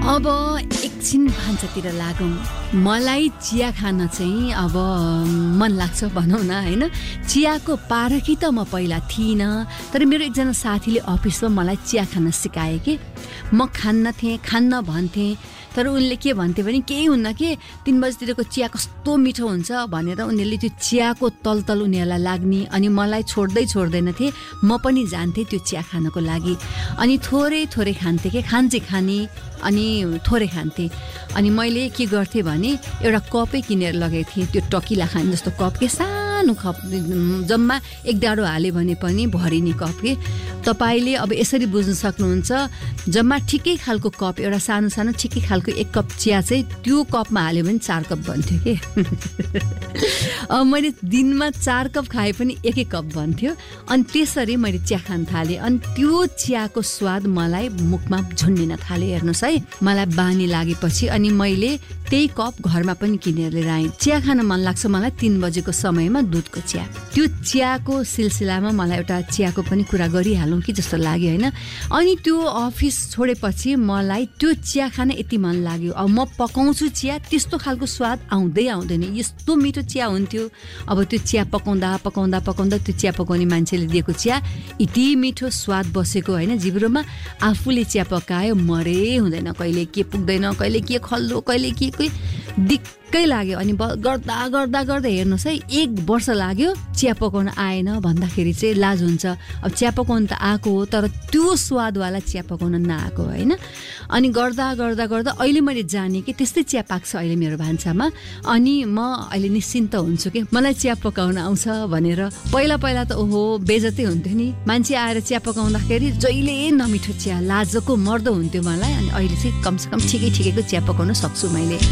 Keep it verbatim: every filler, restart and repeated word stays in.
अब एकछिन भान्सातिर लागौँ। मलाई चिया खान चाहिँ अब मन लाग्छ भनौँ न हैन। चियाको पारखी त म पहिला थिइनँ, तर मेरो एकजना साथीले अफिसमा मलाई चिया खान सिकाए के। म खान्न थिएँ, खान्न भन्थेँ, तर उनले के भन्थे भने केही हुन्न के, तीन बजीतिरको चिया कस्तो मिठो हुन्छ भनेर उनीहरूले त्यो चियाको तलतल उनीहरूलाई लाग्ने, अनि मलाई छोड्दै छोड्दैन थिए। म पनि जान्थेँ त्यो चिया खानको लागि, अनि थोरै थोरै खान्थेँ के, खान्चे खाने अनि थोरै खान्थेँ। अनि मैले के गर्थेँ भने एउटा कपै किनेर लगेको थिएँ, त्यो टकिला खाने जस्तो कप के, सानो कप, जम्मा एक डाडो हाल्यो भने पनि भरिने कप के। तपाईँले अब यसरी बुझ्न सक्नुहुन्छ, जम्मा ठिकै खालको कप, एउटा सानो सानो ठिकै खालको एक कप चिया चाहिँ त्यो कपमा हाल्यो भने चार कप बन्थ्यो के। अब मैले दिनमा चार कप खाए पनि एक एक कप बन्थ्यो। अनि त्यसरी मैले चिया खान थालेँ, अनि त्यो चियाको स्वाद मलाई मुखमा झुन्डिन थाल्यो। हेर्नुहोस् है, मलाई बानी लागेपछि अनि मैले त्यही कप घरमा पनि किनेर लिएर आएँ। चिया खान मन लाग्छ मलाई तीन बजेको समयमा, दुधको चिया। त्यो चियाको सिलसिलामा मलाई एउटा चियाको पनि कुरा गरिहालौँ कि जस्तो लाग्यो होइन। अनि त्यो अफिस छोडेपछि मलाई त्यो चिया खान यति मन लाग्यो। अब म पकाउँछु चिया, त्यस्तो खालको स्वाद आउँदै आउँदैन, यस्तो मिठो चिया हुन्थ्यो। अब त्यो चिया पकाउँदा पकाउँदा पकाउँदा त्यो चिया पकाउने मान्छेले दिएको चिया यति मिठो स्वाद बसेको होइन जिब्रोमा। आफूले चिया पकायो मरे हुँदैन, कहिले के पुग्दैन, कहिले के खल्लो, कहिले के कोही दिक्कै लाग्यो। अनि गर्दा गर्दा गर्दा हेर्नुहोस् है, एक वर्ष लाग्यो चिया पकाउन आएन भन्दाखेरि चाहिँ लाज हुन्छ। अब चिया पकाउन त आएको हो, तर त्यो स्वादवाला चिया पकाउन नआएको होइन। अनि गर्दा गर्दा गर्दा अहिले मैले जानेँ कि त्यस्तै चिया पाक्छ अहिले मेरो भान्सामा। अनि म अहिले निश्चिन्त हुन्छु कि मलाई चिया पकाउन आउँछ भनेर। पहिला पहिला त ओहो बेजतै हुन्थ्यो नि, मान्छे आएर चिया पकाउँदाखेरि जहिले नमिठो चिया, लाजको मर्दो हुन्थ्यो मलाई। अनि अहिले चाहिँ कमसेकम ठिकै ठिकैको चिया पकाउन सक्छु मैले।